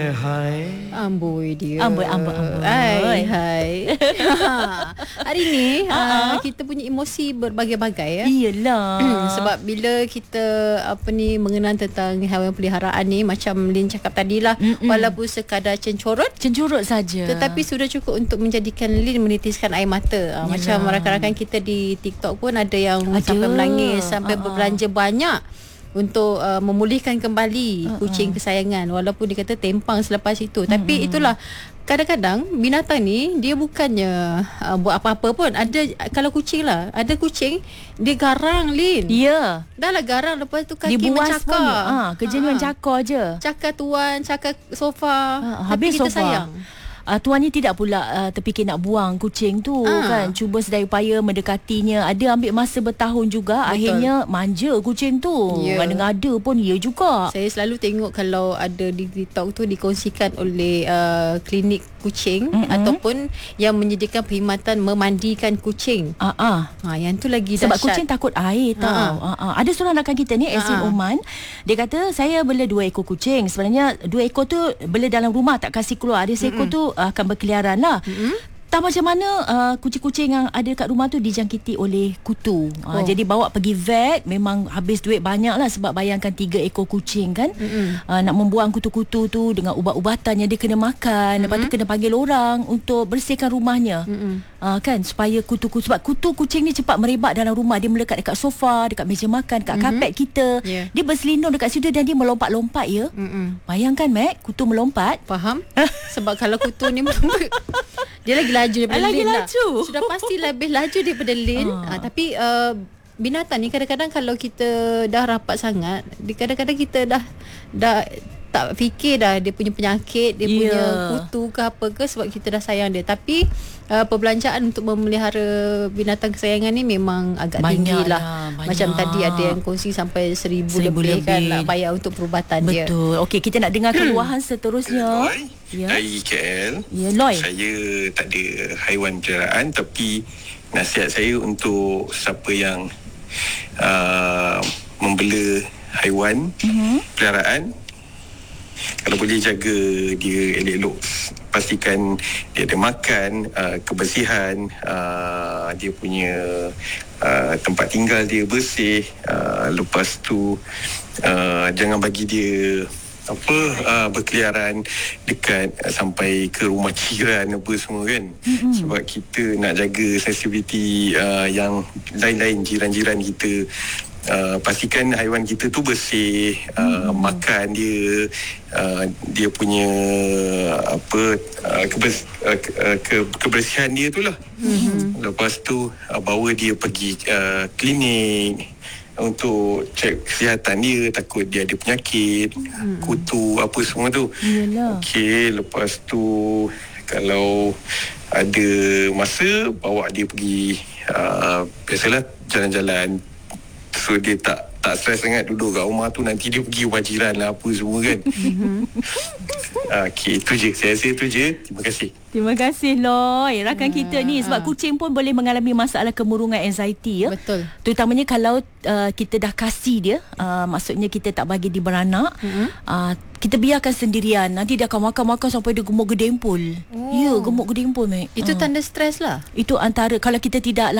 Hai. Amboi dia. Amboi. Hai. Hari ni kita punya emosi berbagai-bagai ya. Iyalah. Sebab bila kita mengenal tentang haiwan peliharaan ni, macam Lin cakap tadilah, walaupun sekadar cencorot saja. tetapi sudah cukup untuk menjadikan Lin menitiskan air mata. Macam rakan-rakan kita di TikTok pun ada yang sampai menangis, sampai berbelanja banyak untuk memulihkan kembali kucing kesayangan, walaupun dia kata tempang selepas itu. Tapi itulah, kadang-kadang binatang ni dia bukannya buat apa-apa pun. Ada, kalau kucing lah, ada kucing dia garang, Lin. Ya. Dah lah garang, lepas tu kaki Dia buas mencakar. kerjanya cakar je. Cakar tuan, cakar sofa. Habis Tapi kita sofa. sayang. Tuan ni tidak pula terfikir nak buang kucing tu kan. Cuba sedaya upaya mendekatinya. Ada ambil masa bertahun juga. Betul. Akhirnya manja kucing tu. Ngada-ngada pun ya juga. Saya selalu tengok kalau ada di TikTok tu dikongsikan oleh klinik kucing ataupun yang menyediakan perkhidmatan memandikan kucing. Yang tu lagi sebab dahsyat. kucing takut air tau. Ada seorang rakan kita ni, Esin Oman. Dia kata, saya bela 2 ekor kucing. Sebenarnya 2 ekor tu bela dalam rumah, tak kasih keluar. Ada seekor tu akan berkeliaran lah. Tak macam mana kucing-kucing yang ada kat rumah tu dijangkiti oleh kutu. Jadi bawa pergi vet, memang habis duit banyak lah. Sebab bayangkan 3 ekor kucing kan. Nak membuang kutu-kutu tu dengan ubat-ubatan yang dia kena makan. Lepas tu kena panggil orang untuk bersihkan rumahnya. Kan, supaya kutu-kutu, sebab kutu kucing ni cepat merebak dalam rumah. Dia melekat dekat sofa, dekat meja makan, dekat kapet kita. Dia berselindung dekat situ dan dia melompat-lompat ya. Bayangkan Mac, kutu melompat. Faham? Sebab kalau kutu ni melompat, dia lagi laju daripada Lin lah. Sudah pasti lebih laju daripada Lin. Tapi binatang ni kadang-kadang kalau kita dah rapat sangat, kadang-kadang kita dah tak fikir dah dia punya penyakit, dia punya kutu ke apa ke, sebab kita dah sayang dia. Tapi perbelanjaan untuk memelihara binatang kesayangan ni memang agak tinggi lah. Macam tadi ada yang kongsi sampai 1,000 lebih kan nak bayar untuk perubatan dia. Betul. Okey, kita nak dengar keluahan seterusnya. Dari KL. Loy. Saya tak ada haiwan peliharaan, tapi nasihat saya untuk siapa yang membela haiwan peliharaan, kalau boleh jaga dia elok-elok. Pastikan dia ada makan, kebersihan, dia punya tempat tinggal dia bersih. Lepas tu jangan bagi dia berkeliaran dekat sampai ke rumah jiran apa semua kan. Sebab kita nak jaga sensitiviti yang lain-lain, jiran-jiran kita. Pastikan haiwan kita tu bersih, makan dia, dia punya kebersihan dia tu lah. Lepas tu bawa dia pergi klinik untuk cek kesihatan dia, takut dia ada penyakit, kutu apa semua tu. Okey, lepas tu kalau ada masa bawa dia pergi biasalah jalan-jalan. So dia tak stres sangat duduk kat rumah tu, nanti dia pergi rumah jiran lah apa semua kan. Okey, itu je. Saya rasa itu je. Terima kasih. Terima kasih Loy, rakan kita ni. Sebab kucing pun boleh mengalami masalah kemurungan, anxiety ya. Betul. Terutamanya kalau kita dah kasih dia, maksudnya kita tak bagi dia beranak, kita biarkan sendirian, nanti dia akan makan-makan sampai dia gemuk gedempul. Ya, gemuk gedempul Mek. Itu tanda stres lah. Itu antara, kalau kita tidak